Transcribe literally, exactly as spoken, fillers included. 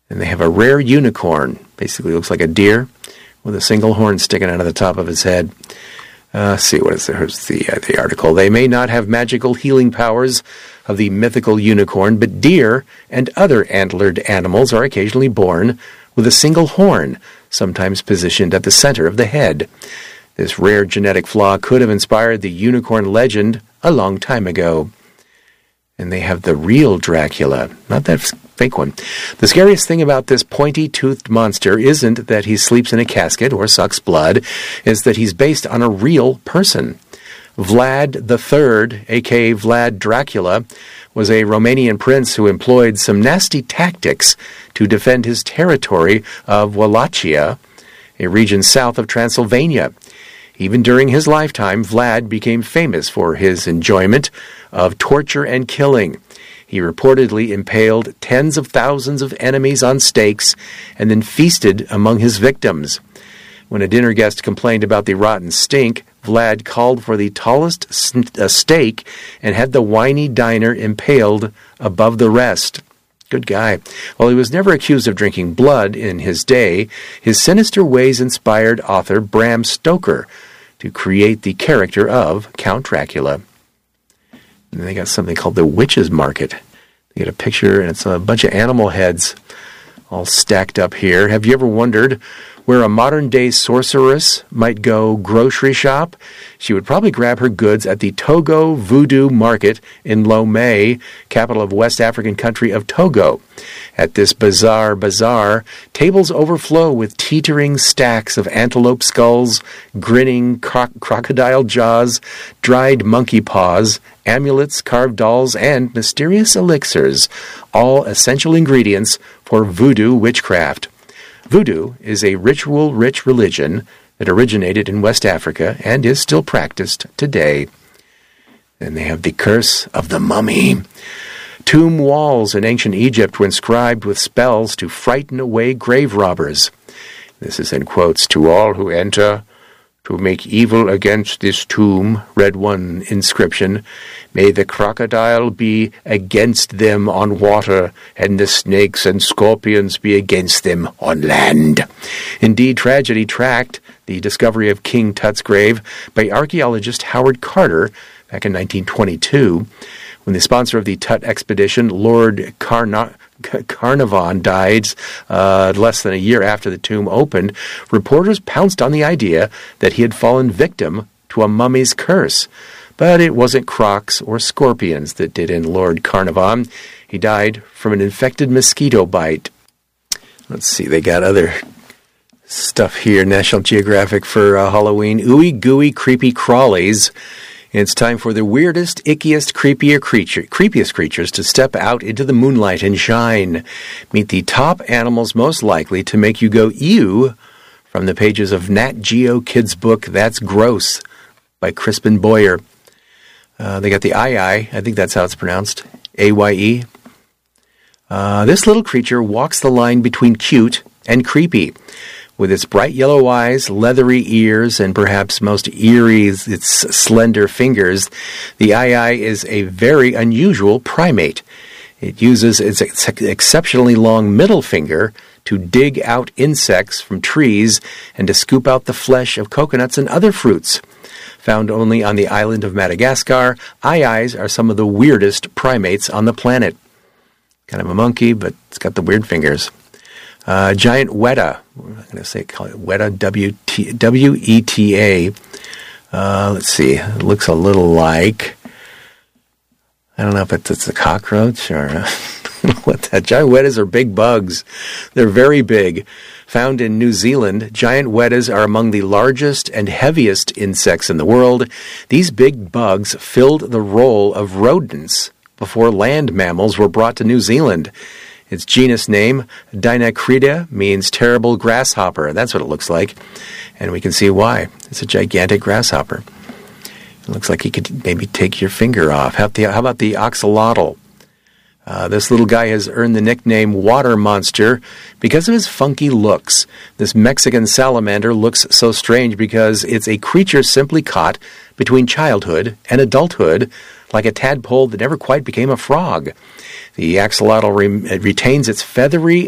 And they have a rare unicorn. Basically looks like a deer with a single horn sticking out of the top of his head. Uh, let's see, what is there? Here's the, uh, the article. They may not have magical healing powers of the mythical unicorn, but deer and other antlered animals are occasionally born with a single horn, sometimes positioned at the center of the head. This rare genetic flaw could have inspired the unicorn legend a long time ago. And they have the real Dracula, not that fake one. The scariest thing about this pointy-toothed monster isn't that he sleeps in a casket or sucks blood, it's that he's based on a real person. Vlad the Third, a k a. Vlad Dracula, was a Romanian prince who employed some nasty tactics to defend his territory of Wallachia, a region south of Transylvania. Even during his lifetime, Vlad became famous for his enjoyment of torture and killing. He reportedly impaled tens of thousands of enemies on stakes and then feasted among his victims. When a dinner guest complained about the rotten stink, Vlad called for the tallest steak and had the whiny diner impaled above the rest. Good guy. While he was never accused of drinking blood in his day, his sinister ways inspired author Bram Stoker to create the character of Count Dracula. And they got something called the Witch's Market. They get a picture, and it's a bunch of animal heads all stacked up here. Have you ever wondered where a modern-day sorceress might go grocery shop? She would probably grab her goods at the Togo Voodoo Market in Lomé, capital of West African country of Togo. At this bizarre bazaar, tables overflow with teetering stacks of antelope skulls, grinning cro- crocodile jaws, dried monkey paws, amulets, carved dolls, and mysterious elixirs, all essential ingredients for voodoo witchcraft. Voodoo is a ritual-rich religion that originated in West Africa and is still practiced today. Then they have the Curse of the Mummy. Tomb walls in ancient Egypt were inscribed with spells to frighten away grave robbers. This is in quotes. "To all who enter, to make evil against this tomb," read one inscription, "may the crocodile be against them on water, and the snakes and scorpions be against them on land." Indeed, tragedy tracked the discovery of King Tut's grave by archaeologist Howard Carter back in nineteen twenty-two. When the sponsor of the Tut expedition, Lord Carna- Carnarvon, died uh, less than a year after the tomb opened, reporters pounced on the idea that he had fallen victim to a mummy's curse. But it wasn't crocs or scorpions that did in Lord Carnarvon. He died from an infected mosquito bite. Let's see, they got other stuff here. National Geographic for uh, Halloween. Ooey gooey creepy crawlies. It's time for the weirdest, ickiest, creepier creature, creepiest creatures to step out into the moonlight and shine. Meet the top animals most likely to make you go ew from the pages of Nat Geo Kids' book That's Gross by Crispin Boyer. Uh, they got the Aye-Aye, I think that's how it's pronounced, A Y E. Uh, this little creature walks the line between cute and creepy. With its bright yellow eyes, leathery ears, and perhaps most eerie its slender fingers, the Aye-Aye is a very unusual primate. It uses its ex- exceptionally long middle finger to dig out insects from trees and to scoop out the flesh of coconuts and other fruits. Found only on the island of Madagascar, Aye-Ayes are some of the weirdest primates on the planet. Kind of a monkey, but it's got the weird fingers. Uh, giant weta. I'm going to say call it weta, W E T A. Uh, let's see. It looks a little like, I don't know if it's, it's a cockroach or uh, what that. Giant wetas are big bugs. They're very big. Found in New Zealand, giant wetas are among the largest and heaviest insects in the world. These big bugs filled the role of rodents before land mammals were brought to New Zealand. Its genus name, Dinacrida, means terrible grasshopper. That's what it looks like. And we can see why. It's a gigantic grasshopper. It looks like he could maybe take your finger off. How, the, how about the axolotl? Uh, this little guy has earned the nickname Water Monster because of his funky looks. This Mexican salamander looks so strange because it's a creature simply caught between childhood and adulthood, like a tadpole that never quite became a frog. The axolotl re- retains its feathery